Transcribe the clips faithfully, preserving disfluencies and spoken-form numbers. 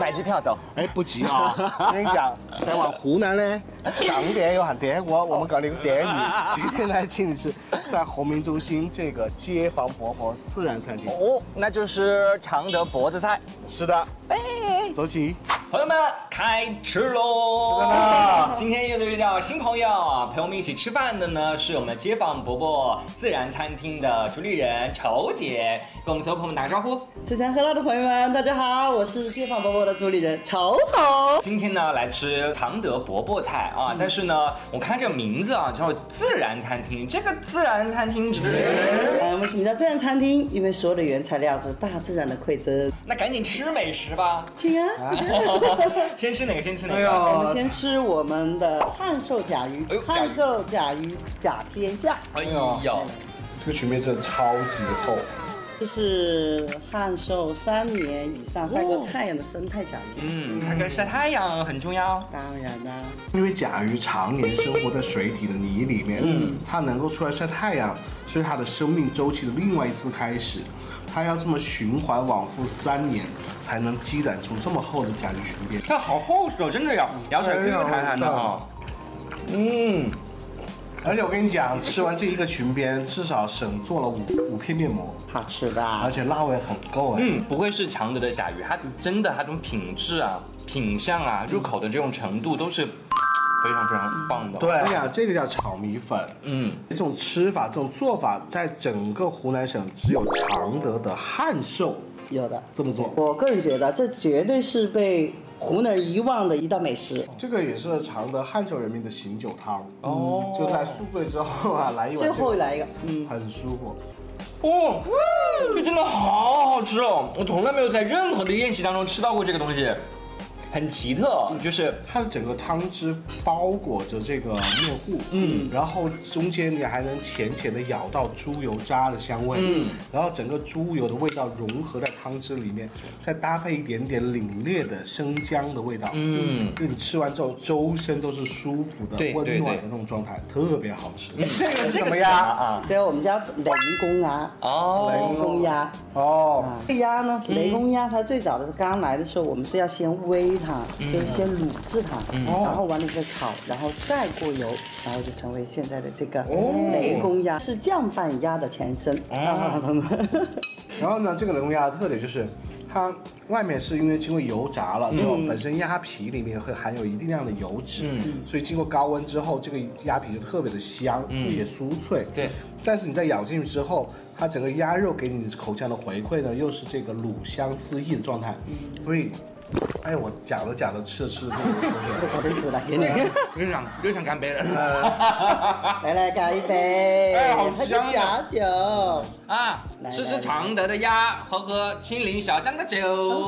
买机票走。 哎，不急啊！我跟你讲，再往湖南呢，上店有喊店锅，我们搞了一个店鱼。今天来请你吃，在红明中心这个街坊伯伯自然餐厅。 哦，那就是常德脖子菜。 是的，哎，走起。 朋友们，开吃喽！ 是的呢。 今天又遇到新朋友，陪我们一起吃饭的呢，是我们街坊伯伯自然餐厅的主理人丑姐，跟我们所有朋友们打个招呼。 吃香喝辣的朋友们，大家好，我是街坊伯伯的主理人丑丑。 今天呢，来吃常德伯伯菜啊，嗯、但是呢，我看这个名字啊，叫自然餐厅。这个自然餐厅指的是？ 呃，为什么叫自然餐厅？因为所有的原材料是大自然的馈赠。 那赶紧吃美食吧， 请啊！ 先吃哪个？先吃哪个？ 哎、我们先吃我们的汉寿甲鱼，哎、汉寿甲鱼甲天下。 哎呦， 这个裙面真的超级厚。 这是汉寿三年以上晒过太阳的生态甲鱼。 嗯，它跟晒太阳很重要。 当然啦， 因为甲鱼常年生活在水底的泥里面，嗯，它能够出来晒太阳，是它的生命周期的另外一次开始。它要这么循环往复三年，才能积攒出这么厚的甲鱼裙边。 它好厚实哦，真的呀，咬起来 Q Q 弹弹的哈。嗯。 而且我跟你讲，吃完这一个裙边，至少省做了五五片面膜， 好吃吧？ 而且辣味很够哎。 嗯，不愧是常德的甲鱼，它真的它这种品质啊、品相啊、入口的这种程度都是非常非常棒的。 对，哎呀，这个叫炒米粉。嗯，这种吃法、这种做法，在整个湖南省只有常德的汉寿有的这么做。 我个人觉得，这绝对是被湖南人遗忘的一道美食。 这个也是常德汉寿人民的醒酒汤哦，就在宿醉之后啊，来一碗、 这个，最后来一个， 嗯，很舒服。 哦，这真的好好吃哦！我从来没有在任何的宴席当中吃到过这个东西。很奇特，就是它的整个汤汁包裹着这个面糊，嗯，然后中间你还能浅浅的咬到猪油渣的香味，嗯，然后整个猪油的味道融合在汤汁里面，再搭配一点点凛冽的生姜的味道，嗯，你吃完之后周身都是舒服的、温暖的那种状态，特别好吃。 这个是什么鸭啊？这个我们叫雷公鸭哦，雷公鸭哦。这鸭呢，雷公鸭它最早的是刚来的时候，我们是要先煨。它就是先卤制它，嗯、然后完了再炒，然后再过油，然后就成为现在的这个雷公鸭，是酱拌鸭的前身。哦、 然后呢，这个雷公鸭的特点就是，它外面是因为经过油炸了之后，嗯、本身鸭皮里面会含有一定量的油脂，嗯、所以经过高温之后，这个鸭皮就特别的香，嗯、且酥脆。对，但是你在咬进去之后，它整个鸭肉给你口腔的回馈呢，又是这个卤香四溢的状态，嗯、所以。哎，我讲着讲着，吃着吃着， 口杯子了，给你， 又想又想干杯了， 来来干一杯， 哎，好香小酒啊，吃吃常德的鸭，喝喝青林小江的酒，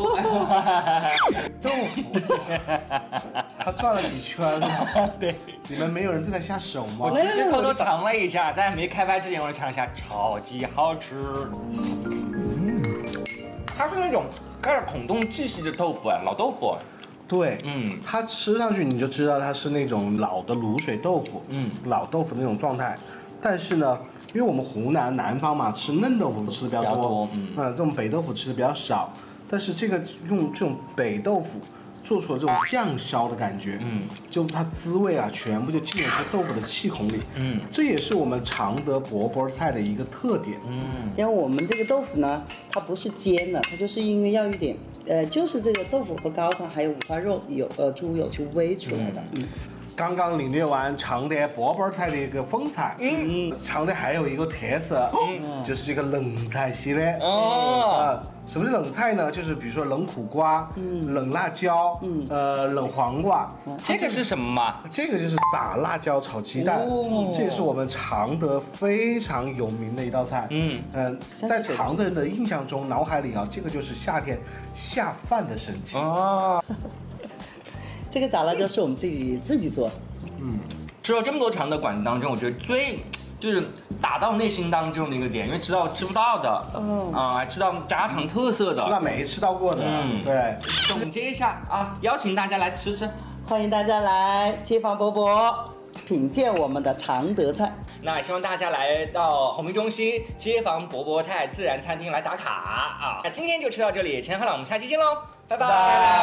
豆腐，他转了几圈，对，你们没有人对他下手吗？ 我其实偷偷尝了一下，在没开拍之前，我尝了一下，超级好吃。嗯，它是那种盖着孔洞细细的豆腐哎，老豆腐。 对，嗯，它吃上去你就知道它是那种老的卤水豆腐，嗯，老豆腐那种状态。但是呢，因为我们湖南南方嘛，吃嫩豆腐吃的比较多，嗯，呃，这种北豆腐吃的比较少。但是这个用这种北豆腐做出了这种酱烧的感觉，嗯，就它滋味啊，全部就进入这豆腐的气孔里，嗯，这也是我们常德伯伯菜的一个特点， 嗯，因为我们这个豆腐呢，它不是煎的，它就是因为要一点，呃，就是这个豆腐和高汤还有五花肉有呃猪油去煨出来的，嗯。嗯刚刚领略完常德伯伯菜的一个风采，嗯，常德还有一个特色，嗯，就是一个冷菜系列，哦，啊，什么是冷菜呢？就是比如说冷苦瓜，嗯，冷辣椒，嗯，呃，冷黄瓜， 这个是什么嘛？ 这个就是炸辣椒炒鸡蛋，哦，这也是我们常德非常有名的一道菜，嗯嗯，在常德人的印象中、脑海里啊，这个就是夏天下饭的神器哦。 这个炸辣椒是我们自己自己做， 嗯，吃了这么多常德馆子当中，我觉得最就是打到内心当中的一个点，因为吃到吃不到的，嗯啊，吃到家常特色的， 吃到没吃到过的，嗯，对。 总结一下啊，邀请大家来吃吃， 欢迎大家来街坊伯伯品鉴我们的常德菜。 那希望大家来到红明中心街坊伯伯菜自然餐厅来打卡啊！那今天就吃到这里，钱喝了，我们下期见喽，拜拜。拜拜。